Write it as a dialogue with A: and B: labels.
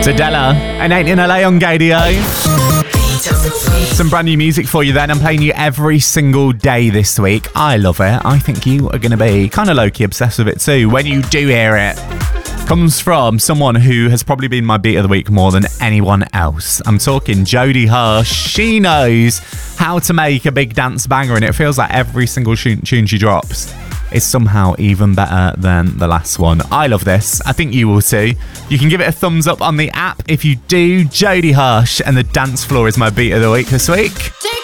A: Adela and Ain't in LA on Gadio. Some brand new music for you then. I'm playing you every single day this week. I love it. I think you are going to be kind of low-key obsessed with it too when you do hear it. Comes from someone who has probably been my beat of the week more than anyone else. I'm talking Jodie Hirsch. She knows how to make a big dance banger, and it feels like every single tune she drops is somehow even better than the last one. I love this. I think you will too. You can give it a thumbs up on the app if you do. Jodie Hirsch and The Dance Floor is my beat of the week this week.